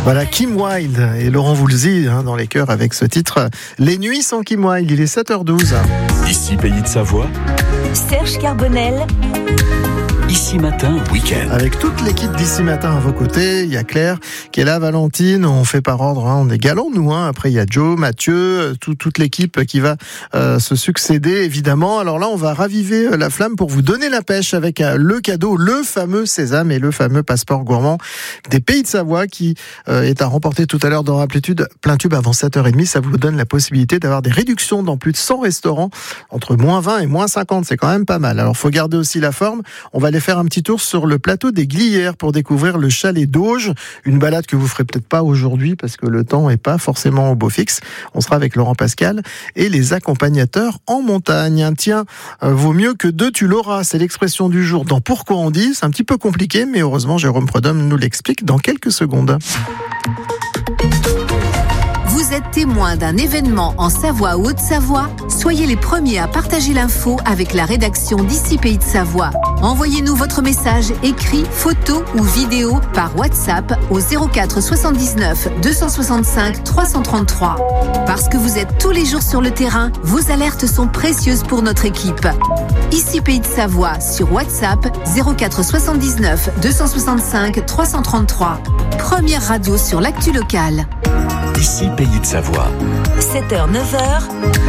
Voilà Kim Wilde et Laurent Voulzy dans les chœurs avec ce titre Les Nuits sans Kim Wilde. Il est 7h12. Ici Pays de Savoie, Serge Carbonel. Ici Matin, week-end. Avec toute l'équipe d'Ici Matin à vos côtés, il y a Claire qui est là, Valentine, on fait par ordre, on est galants nous. Après il y a Joe, Mathieu, toute l'équipe qui va se succéder évidemment. Alors là on va raviver la flamme pour vous donner la pêche avec le cadeau, le fameux sésame et le fameux passeport gourmand des Pays de Savoie qui est à remporter tout à l'heure dans Amplitude Plein Tube avant 7h30. Ça vous donne la possibilité d'avoir des réductions dans plus de 100 restaurants entre moins 20 et moins 50, c'est quand même pas mal. Alors faut garder aussi la forme, on va aller faire un petit tour sur le plateau des Glières pour découvrir le chalet d'Auge, une balade que vous ferez peut-être pas aujourd'hui parce que le temps est pas forcément au beau fixe. On sera avec Laurent Pascal et les accompagnateurs en montagne. Tiens, vaut mieux que deux, tu l'auras, c'est l'expression du jour dans Pourquoi on dit. C'est un petit peu compliqué, mais heureusement Jérôme Prudhomme nous l'explique dans quelques secondes. Vous êtes témoin d'un événement en Savoie ou Haute-Savoie? Soyez les premiers à partager l'info avec la rédaction d'Ici Pays de Savoie. Envoyez-nous votre message écrit, photo ou vidéo par WhatsApp au 04 79 265 333. Parce que vous êtes tous les jours sur le terrain, vos alertes sont précieuses pour notre équipe. Ici Pays de Savoie sur WhatsApp 04 79 265 333. Première radio sur l'actu locale. Ici Pays de Savoie, 7h, 9h.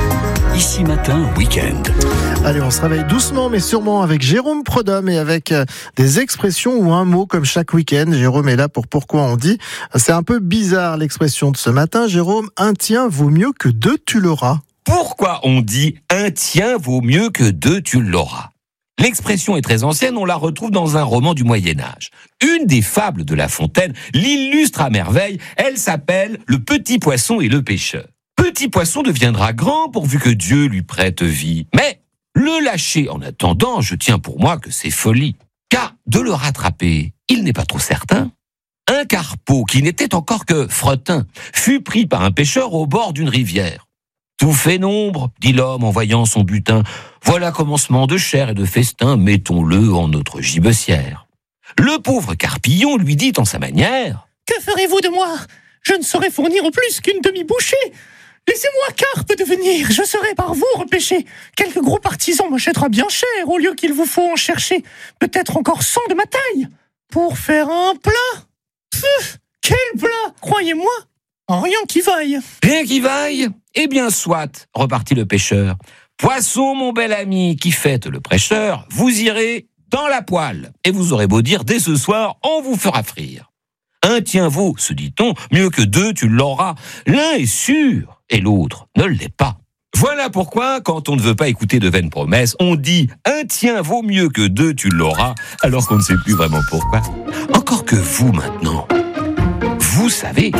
Ici Matin, week-end. Allez, on se réveille doucement mais sûrement avec Jérôme Prudhomme et avec des expressions ou un mot comme chaque week-end. Jérôme est là pour Pourquoi on dit. C'est un peu bizarre l'expression de ce matin. Jérôme, un tien vaut mieux que deux, tu l'auras. Pourquoi on dit un tien vaut mieux que deux, tu l'auras? L'expression est très ancienne, on la retrouve dans un roman du Moyen-Âge. Une des fables de La Fontaine l'illustre à merveille, elle s'appelle « Le petit poisson et le pêcheur ». Petit poisson deviendra grand pourvu que Dieu lui prête vie. Mais le lâcher en attendant, je tiens pour moi que c'est folie. Car de le rattraper, il n'est pas trop certain. Un carpeau qui n'était encore que fretin fut pris par un pêcheur au bord d'une rivière. Tout fait nombre, dit l'homme en voyant son butin. Voilà commencement de chair et de festin, mettons-le en notre gibecière. Le pauvre carpillon lui dit en sa manière: Que ferez-vous de moi? Je ne saurais fournir au plus qu'une demi-bouchée. Laissez-moi carpe devenir, je serai par vous repêché. Quelque gros partisan m'achètera bien cher, au lieu qu'il vous faut en chercher peut-être encore 100 de ma taille, pour faire un plat. Pfff, quel plat, croyez-moi, rien qui vaille. Rien qui vaille? Eh bien soit, repartit le pêcheur. Poisson, mon bel ami, qui fête le prêcheur, vous irez dans la poêle, et vous aurez beau dire dès ce soir, on vous fera frire. Un tien vaut, se dit-on, mieux que deux, tu l'auras. L'un est sûr, et l'autre ne l'est pas. Voilà pourquoi, quand on ne veut pas écouter de vaines promesses, on dit « un tien vaut mieux que deux, tu l'auras », alors qu'on ne sait plus vraiment pourquoi. Encore que vous, maintenant, vous savez.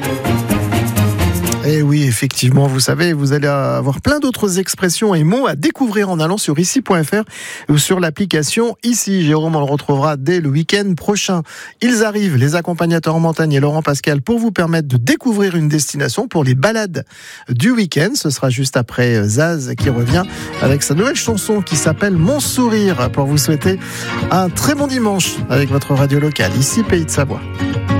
Et oui, effectivement, vous savez, vous allez avoir plein d'autres expressions et mots à découvrir en allant sur ici.fr ou sur l'application Ici. Jérôme, on le retrouvera dès le week-end prochain. Ils arrivent, les accompagnateurs en montagne et Laurent Pascal, pour vous permettre de découvrir une destination pour les balades du week-end. Ce sera juste après Zaz qui revient avec sa nouvelle chanson qui s'appelle Mon Sourire, pour vous souhaiter un très bon dimanche avec votre radio locale. Ici, Pays de Savoie.